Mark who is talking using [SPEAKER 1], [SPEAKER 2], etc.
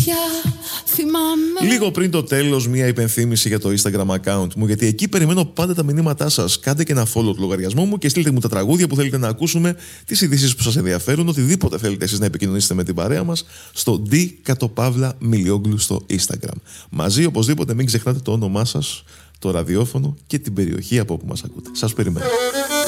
[SPEAKER 1] πια θυμάμαι.
[SPEAKER 2] Λίγο πριν το τέλος, μια υπενθύμηση για το Instagram account μου, γιατί εκεί περιμένω πάντα τα μηνύματά σας. Κάντε και ένα follow του λογαριασμό μου και στείλτε μου τα τραγούδια που θέλετε να ακούσουμε, τις ειδήσεις που σας ενδιαφέρουν, οτιδήποτε θέλετε εσείς να επικοινωνήσετε με την παρέα μας στο D_Milioglu στο Instagram. Μαζί οπωσδήποτε μην ξεχνάτε το όνομά σας, το ραδιόφωνο και την περιοχή από όπου μας ακούτε. Σας περιμένω.